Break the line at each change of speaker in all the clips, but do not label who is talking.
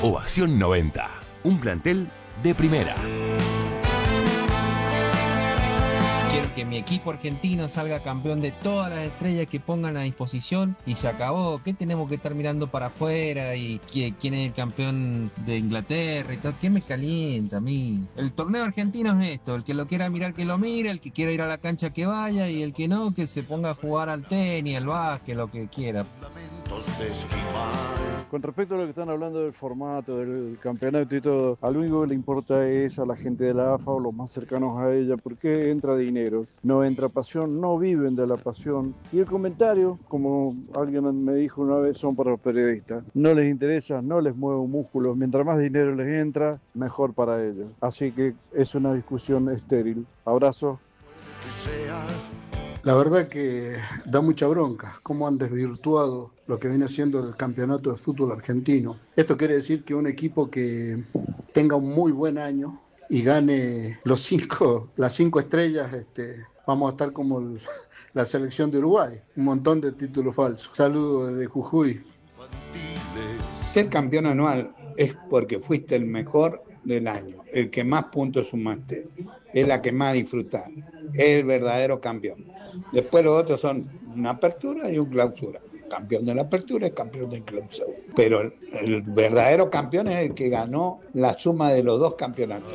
Ovación 90, un plantel de primera.
Quiero que mi equipo argentino salga campeón de todas las estrellas que pongan a disposición y se acabó. ¿Qué tenemos que estar mirando para afuera y quién es el campeón de Inglaterra y todo? ¿Qué me calienta a mí? El torneo argentino es esto, el que lo quiera mirar que lo mire, el que quiera ir a la cancha que vaya y el que no, que se ponga a jugar al tenis, al básquet, lo que quiera.
Con respecto a lo que están hablando del formato, del campeonato y todo, a lo único que le importa es a la gente de la AFA o los más cercanos a ella, porque entra dinero, no entra pasión, no viven de la pasión. Y el comentario, como alguien me dijo una vez, son para los periodistas. No les interesa, no les mueve un músculo. Mientras más dinero les entra, mejor para ellos. Así que es una discusión estéril. Abrazo.
La verdad que da mucha bronca cómo han desvirtuado lo que viene siendo el campeonato de fútbol argentino. Esto quiere decir que un equipo que tenga un muy buen año y gane las 5 estrellas, vamos a estar como la selección de Uruguay, un montón de títulos falsos. Saludos desde Jujuy.
Ser campeón anual es porque fuiste el mejor del año, el que más puntos sumaste, es la que más disfrutás, es el verdadero campeón. Después los otros son una apertura y un clausura. Campeón de la apertura y campeón de clausura. Pero el verdadero campeón es el que ganó la suma de los dos campeonatos.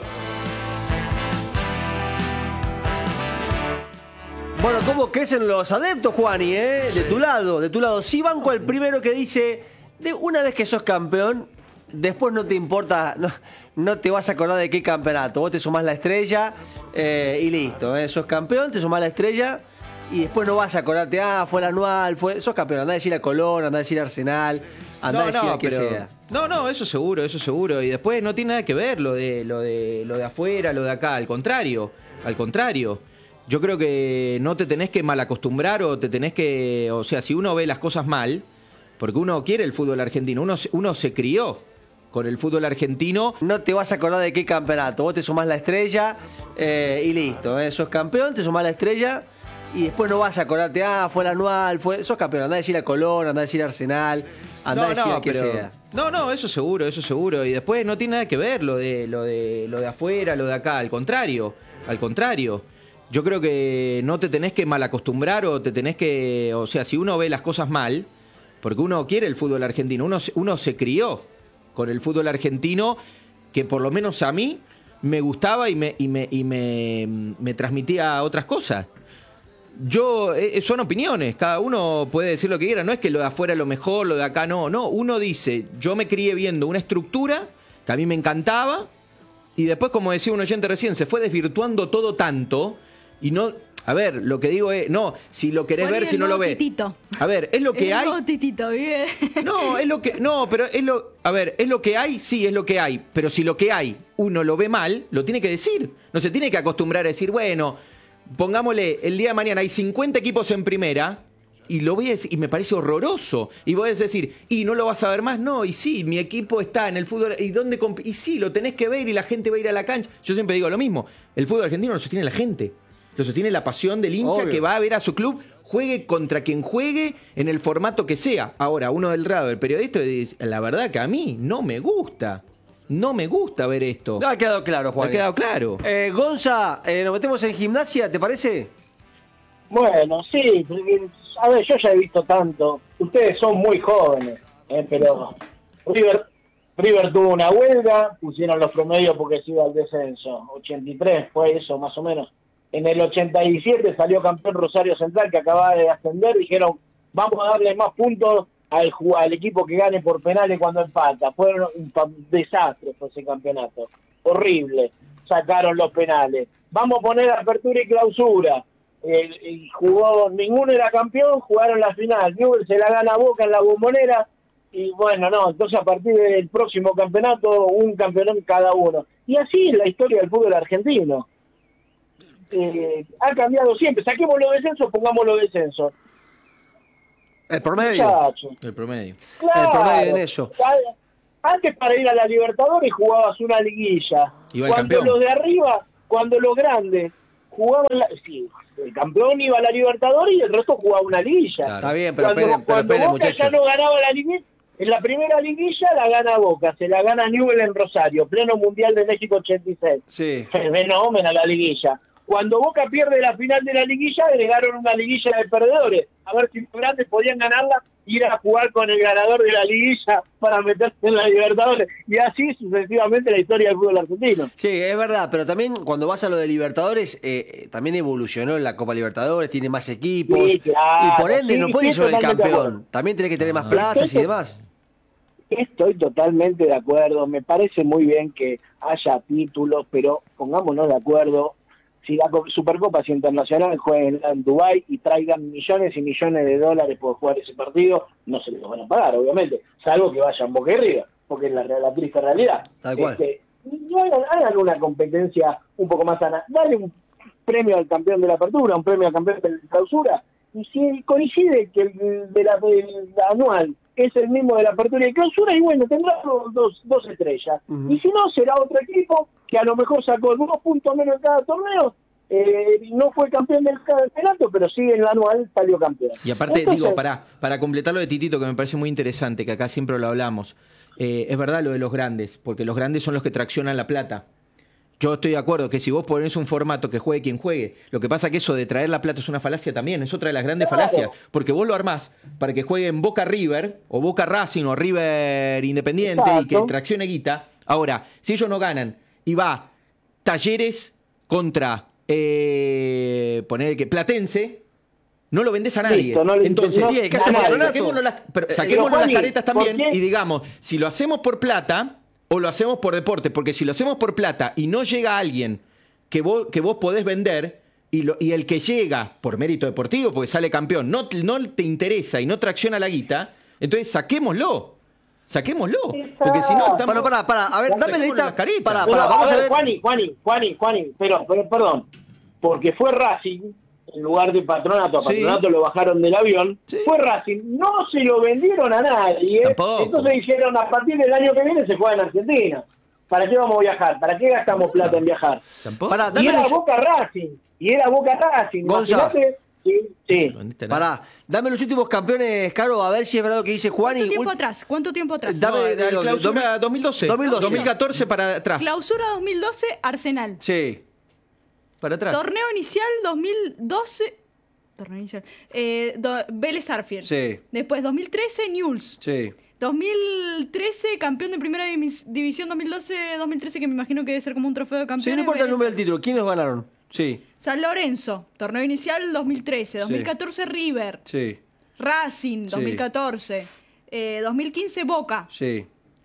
Bueno, ¿cómo crecen los adeptos, Juani? De tu lado. Sí banco al primero que dice, de una vez que sos campeón, después no te importa, no te vas a acordar de qué campeonato. Vos te sumás la estrella y listo. Sos campeón, te sumás la estrella y después no vas a acordarte, fue el anual, sos campeón. Andá a decir a Colón, andá a decir a Arsenal, andá a decir a que sea.
No, eso seguro. Y después no tiene nada que ver lo de afuera, lo de acá. Al contrario. Yo creo que no te tenés que malacostumbrar o sea, si uno ve las cosas mal, porque uno quiere el fútbol argentino, uno se crió con el fútbol argentino.
No te vas a acordar de qué campeonato. Vos te sumás la estrella y listo. Sos campeón, te sumás la estrella y después no vas a acordarte, fue el anual, sos campeón. Andá a decir a Colón, andá a decir a Arsenal, andá a decir a que sea.
No, eso seguro. Y después no tiene nada que ver lo de afuera, lo de acá. Al contrario. Yo creo que no te tenés que malacostumbrar o sea, si uno ve las cosas mal, porque uno quiere el fútbol argentino, uno se crió con el fútbol argentino, que por lo menos a mí me gustaba y me transmitía otras cosas. Son opiniones, cada uno puede decir lo que quiera, no es que lo de afuera es lo mejor, lo de acá no, uno dice, yo me crié viendo una estructura que a mí me encantaba y después, como decía un oyente recién, se fue desvirtuando todo tanto y no... A ver, lo que digo es, no, si lo querés ver, si no lo ves. A ver, es lo que hay.
Titito, bien.
No, es lo que, pero es lo que hay, sí, es lo que hay, pero si lo que hay uno lo ve mal, lo tiene que decir. No se tiene que acostumbrar a decir, bueno, pongámosle, el día de mañana hay 50 equipos en primera y lo ves y me parece horroroso. Y vos vas a decir, y no lo vas a ver más, no, y sí, mi equipo está en el fútbol, y sí, lo tenés que ver y la gente va a ir a la cancha. Yo siempre digo lo mismo, el fútbol argentino lo sostiene la gente. Lo sostiene la pasión del hincha. Obvio. Que va a ver a su club, juegue contra quien juegue, en el formato que sea. Ahora, uno del lado del periodista dice, la verdad que a mí no me gusta ver esto.
No ha quedado claro, Juan.
Ha quedado claro.
Gonza, nos metemos en Gimnasia, ¿te parece?
Bueno, sí, a ver, yo ya he visto tanto. Ustedes son muy jóvenes, pero River tuvo una huelga, pusieron los promedios porque se iba al descenso. 83 fue eso, más o menos. En el 87 salió campeón Rosario Central, que acababa de ascender. Dijeron, vamos a darle más puntos al equipo que gane por penales cuando empata. Fue un desastre fue ese campeonato. Horrible. Sacaron los penales. Vamos a poner apertura y clausura. Jugó, ninguno era campeón, jugaron la final. Newell's se la gana a Boca en la Bombonera. Y bueno, entonces a partir del próximo campeonato, un campeón cada uno. Y así es la historia del fútbol argentino. Ha cambiado siempre. Saquémoslo de descenso, pongámoslo de descenso.
El promedio.
Muchacho.
El promedio.
Claro.
El promedio en eso.
Antes, para ir a la Libertadores jugabas una liguilla. Cuando los de arriba, cuando los grandes jugaban el campeón iba a la Libertadores y el resto jugaba una liguilla.
Claro. Está bien, pero
cuando
esperen,
Boca
muchachos.
ya no ganaba la liguilla, En la primera liguilla la gana Boca, se la gana Newell en Rosario, pleno Mundial de México 86.
Sí.
Fenómeno la liguilla. Cuando Boca pierde la final de la liguilla, agregaron una liguilla de perdedores. A ver si los grandes podían ganarla y ir a jugar con el ganador de la liguilla para meterse en la Libertadores. Y así sucesivamente la historia del fútbol argentino.
Sí, es verdad, pero también cuando vas a lo de Libertadores, también evolucionó en la Copa Libertadores, tiene más equipos.
Sí, claro,
y por ende
sí,
no puedes ser el
totalmente de
campeón.
acuerdo.
También tenés que tener más plazas y demás.
Estoy totalmente de acuerdo. Me parece muy bien que haya títulos, pero pongámonos de acuerdo. Si la Supercopa Internacional jueguen en Dubái y traigan millones y millones de dólares por jugar ese partido, no se los van a pagar, obviamente, salvo que vayan Boca y River, porque es la triste realidad.
Tal cual.
No hagan una competencia un poco más sana. Dale un premio al campeón de la apertura, un premio al campeón de la clausura, y si coincide que el de la anual es el mismo de la apertura y clausura, y bueno, tendrá dos estrellas. Y si no, será otro equipo que a lo mejor sacó 2 puntos menos en cada torneo, no fue campeón del campeonato, pero sí en la anual salió campeón.
Y aparte,
Entonces,
digo, para completar lo de Titito, que me parece muy interesante, que acá siempre lo hablamos, es verdad lo de los grandes, porque los grandes son los que traccionan la plata. Yo estoy de acuerdo que si vos ponés un formato que juegue quien juegue, lo que pasa que eso de traer la plata es una falacia también, es otra de las grandes falacias, porque vos lo armás para que jueguen Boca River, o Boca Racing, o River Independiente,
Exacto.
y que traccione guita. Ahora, si ellos no ganan, y va Talleres contra, poner que Platense, no lo vendés a nadie.
Listo,
Entonces,
no,
saquémonos las
Juani,
caretas también
¿por qué?
y digamos, si lo hacemos por plata o lo hacemos por deporte, porque si lo hacemos por plata y no llega alguien que vos podés vender y el que llega por mérito deportivo, porque sale campeón, no te interesa y no tracciona la guita, entonces saquémoslo. Porque si no estamos...
Pará, a ver, dame la
saquémonos
lista.
las caretas.
Pará,
Pero,
vamos a ver.
Juani, pero perdón, porque fue Racing, en lugar de Patronato, a
Sí.
Patronato lo bajaron del avión,
Sí.
fue Racing, no se lo vendieron a nadie,
Tampoco.
entonces dijeron, a partir del año que viene se juega en Argentina. ¿Para qué vamos a viajar? ¿Para qué gastamos plata en viajar?
Tampoco.
Pará,
Y
dame
era
los-
Boca Racing,
Gonza.
imagínate. Sí.
Pará, dame los últimos campeones, Caro, a ver si es verdad lo que dice Juan.
¿Cuánto tiempo atrás?
Dame-
No, de
digo,
clausura 2012. 2014 para atrás.
Clausura 2012, Arsenal.
Sí.
Para atrás.
Torneo inicial 2012. Torneo inicial. Vélez Arfield.
Sí.
Después 2013, Newell's.
Sí.
2013, campeón de primera división 2012-2013, que me imagino que debe ser como un trofeo de
Sí,
campeones.
no importa el
Vélez
número del título. ¿Quiénes ganaron? Sí.
San Lorenzo, torneo inicial 2013. 2014, River.
Sí.
Racing,
Sí.
2014. 2015, Boca.
Sí.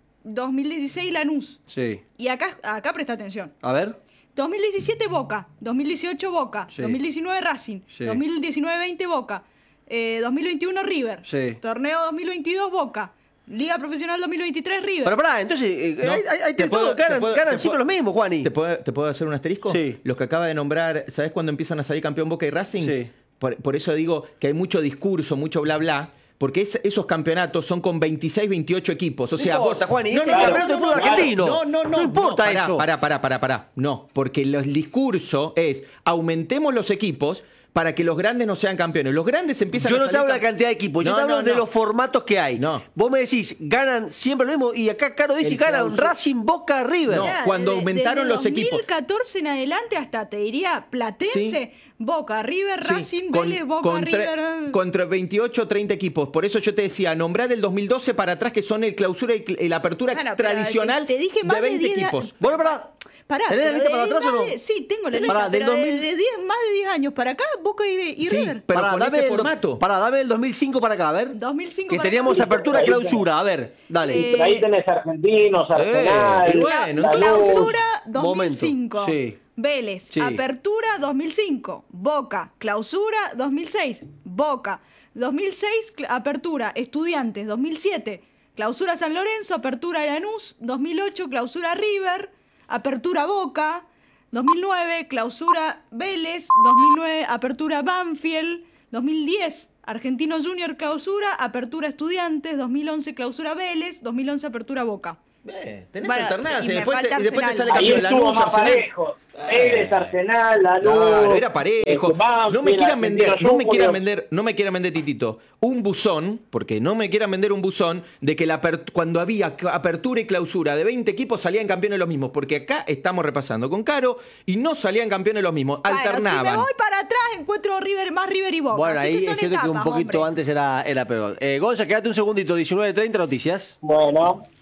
2016, Lanús.
Sí.
Y acá presta atención.
A ver.
2017 Boca, 2018 Boca,
Sí.
2019 Racing,
Sí.
2019-20 Boca, 2021 River,
Sí.
torneo 2022 Boca, Liga Profesional 2023 River.
Pero pará, entonces,
No,
ahí
te
te
puedo-
todo.
te puedo-
Ganan
te
siempre
puedo-
los mismos, Juani.
¿Te puedo hacer un asterisco?
Sí.
Los que acaba de nombrar, ¿sabés cuándo empiezan a salir campeón Boca y Racing?
Sí.
Por eso digo que hay mucho discurso, mucho bla bla, porque esos campeonatos son con 26, 28 equipos. O
No
sea,
importa,
vos...
Juani, es el campeonato de fútbol argentino. No importa eso.
Pará. No, porque el discurso es aumentemos los equipos para que los grandes no sean campeones. Los grandes empiezan
Yo
a
no te
salir
hablo de la cantidad de equipos, yo
No,
te hablo
no,
de
no.
los formatos que hay.
No.
Vos me decís, ganan siempre lo mismo. Y acá Caro dice,
El
ganan
clausura-
Racing, Boca, River.
No. cuando aumentaron los equipos.
2014 en adelante hasta, te diría, Platense, Boca, River,
Sí,
Racing, Vélez, Boca, River.
contra 28 o 30 equipos. Por eso yo te decía, nombrar del 2012 para atrás, que son el clausura y la apertura
Bueno, pero
tradicional
te dije más
de
de
20
10
equipos.
Bueno,
Pará,
¿tenés la
pero
lista para atrás o no?
Sí, tengo la
Pará,
lista,
del
pero
2000.
de 10, más de 10 años para acá, Boca y
Sí,
River.
pero
Pará,
con
dame
este
el
formato.
dame el 2005 para acá, a ver.
2005
Que
para
teníamos
acá.
apertura, clausura, a ver, dale.
Pero ahí tenés Argentinos, Arsenal,
y bueno,
Lanús.
Clausura
Momento,
2005.
sí.
Vélez.
Sí.
Apertura 2005. Boca. Clausura 2006. Boca. 2006. Apertura. Estudiantes. 2007. Clausura San Lorenzo. Apertura Lanús. 2008. Clausura River. Apertura Boca. 2009. Clausura Vélez. 2009. Apertura Banfield. 2010. Argentino Junior Clausura. Apertura Estudiantes. 2011. Clausura Vélez. 2011. Apertura Boca.
Tenés
Bueno,
alternancia.
y me
Después
falta
te sale
Arsenal.
Ahí
campeón
estuvo
Lanús,
más
Arsenal.
parejo. Eres Arsenal, Lanús.
Claro, era parejo. No me quieran vender, no me quieran
vender.
vender, Titito, un buzón, porque no me quieran vender un buzón de que cuando había apertura y clausura de 20 equipos salían campeones los mismos, porque acá estamos repasando con Caro y no salían campeones los mismos,
Bueno,
alternaban.
si me voy para atrás encuentro más River y Boca.
Bueno,
así
ahí
que son
es cierto que un
etapas,
poquito
hombre.
antes era peor. Gonza, quédate un segundito, 19:30 noticias.
Bueno,